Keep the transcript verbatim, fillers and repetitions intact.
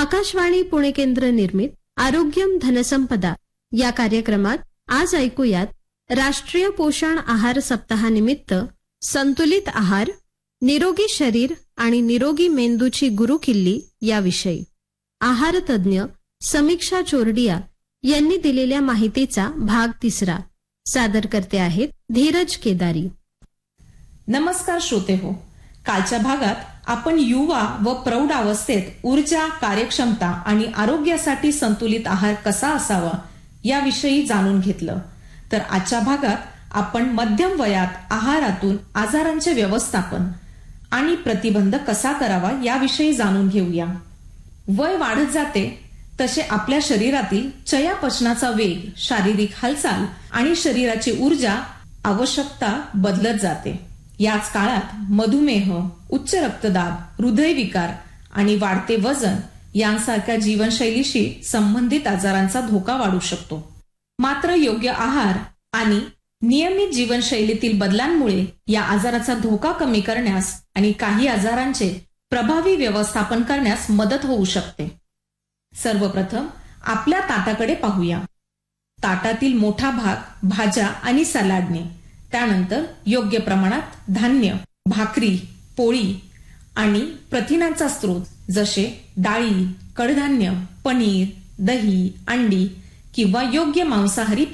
आकाशवाणी पुणे केंद्र निर्मित आरोग्यम धनसंपदा या कार्यक्रमात आज ऐकूयात राष्ट्रीय पोषण आहार सप्ताहानिमित्त संतुलित आहार, निरोगी शरीर आणि निरोगी मेंदूची गुरुकिल्ली याविषयी आहार तज्ञ समीक्षा चोरडिया यांनी दिलेल्या माहितीचा भाग तिसरा. सादर करते आहेत धीरज केदारी. नमस्कार श्रोते हो. कालच्या भागात आपण युवा व प्रौढ अवस्थेत ऊर्जा, कार्यक्षमता आणि आरोग्यासाठी संतुलित आहार कसा असावा याविषयी जाणून घेतलं. तर आजच्या भागात आपण मध्यम वयात आहारातून आजारांचे व्यवस्थापन आणि प्रतिबंध कसा करावा याविषयी जाणून घेऊया. वय वाढत जाते तसे आपल्या शरीरातील चयापचनाचा वेग, शारीरिक हालचाल आणि शरीराची ऊर्जा आवश्यकता बदलत जाते. याच काळात मधुमेह, उच्च रक्तदाब, हृदयविकार आणि वाढते वजन यांसारख्या जीवनशैलीशी संबंधित आजारांचा धोका वाढू शकतो. मात्र योग्य आहार आणि नियमित जीवनशैलीतील बदलांमुळे या आजाराचा धोका कमी करण्यास आणि काही आजारांचे प्रभावी व्यवस्थापन करण्यास मदत होऊ शकते. सर्वप्रथम आपल्या ताटाकडे पाहूया. ताटातील मोठा भाग भाज्या आणि सलाडने, त्यानंतर योग्य प्रमाणात धान्य, भाकरी, पोळी आणि प्रथिनांचा स्रोत जसे डाळी, कडधान्य, पनीर, दही, अंडी किंवा योग्य मांसाहारी